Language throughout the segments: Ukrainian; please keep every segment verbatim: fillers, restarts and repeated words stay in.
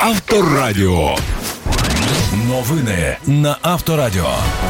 Авторадіо. Новини на Авторадіо.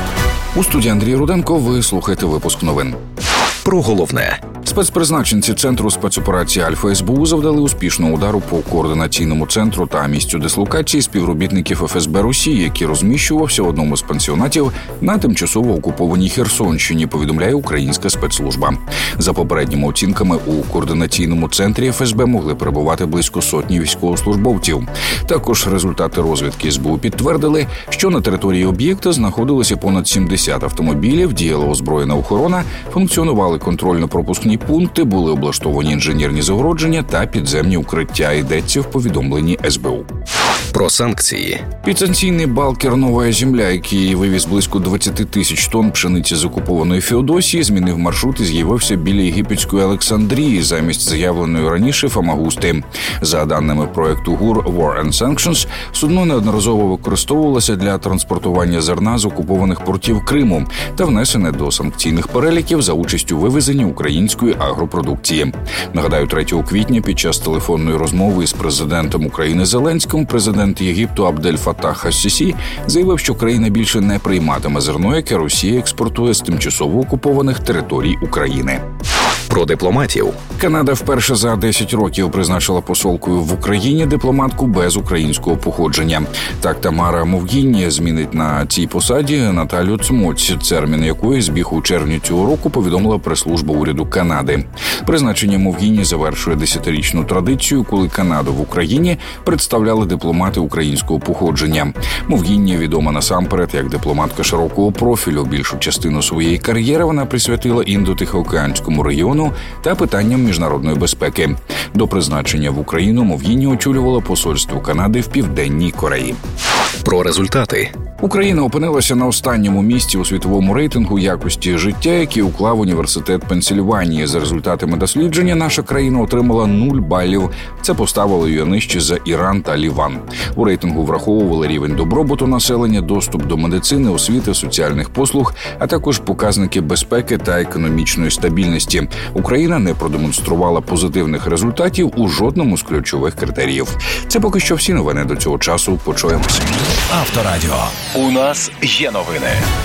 У студії Андрій Руденко. Ви слухаєте випуск новин. Про головне. Спецпризначенці Центру спецоперації Альфа ес бе у завдали успішного удару по координаційному центру та місцю дислокації співробітників еф ес бе Росії, який розміщувався в одному з пансіонатів на тимчасово окупованій Херсонщині, повідомляє українська спецслужба. За попередніми оцінками, у координаційному центрі еф ес бе могли перебувати близько сотні військовослужбовців. Також результати розвідки ес бе у підтвердили, що на території об'єкта знаходилося понад сімдесят автомобілів, діяла озброєна охорона, функціонували контрольно-пропускні пункти, були облаштовані інженерні загородження та підземні укриття, йдеться в повідомленні ес бе у. Про санкції. Підсанкційний балкер «Нова земля», який вивіз близько двадцять тисяч тонн пшениці з окупованої Феодосії, змінив маршрут і з'явився біля єгипетської Олександрії замість заявленої раніше Фамагусти. За даними проекту ГУР War and Sanctions, судно неодноразово використовувалося для транспортування зерна з окупованих портів Криму та внесене до санкційних переліків за участю вивезення української агропродукції. Нагадаю, третього квітня під час телефонної розмови із президентом України Зеленським президент Єгипту Абдель Фаттах ас-Сісі заявив, що країна більше не прийматиме зерно, яке Росія експортує з тимчасово окупованих територій України. Про дипломатів. Канада вперше за десять років призначила посолкою в Україні дипломатку без українського походження. Так, Тамара Мовгінні змінить на цій посаді Наталю Цмоць, термін якої збіг у червні цього року, повідомила прес-служба уряду Канади. Призначення Мовгінні завершує десятирічну традицію, коли Канаду в Україні представляли дипломати українського походження. Мовгінні відома насамперед як дипломатка широкого профілю. Більшу частину своєї кар'єри вона присвятила Індо-Тихоокеанському регіону та питанням міжнародної безпеки. До призначення в Україну Мовгінні очолювала посольство Канади в Південній Кореї. Про результати. Україна опинилася на останньому місці у світовому рейтингу якості життя, який уклав університет Пенсільванії. За результатами дослідження наша країна отримала нуль балів. Це поставило її нижче за Іран та Ліван. У рейтингу враховували рівень добробуту населення, доступ до медицини, освіти, соціальних послуг, а також показники безпеки та економічної стабільності. Україна не продемонструвала позитивних результатів у жодному з ключових критеріїв. Це поки що всі новини до цього часу. Почуємося. Авторадіо. У нас є новини.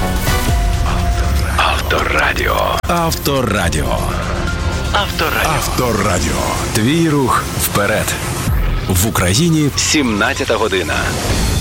Авторадіо. Авторадіо. Авторадіо. Авторадіо. Твій рух вперед. В Україні сімнадцята година.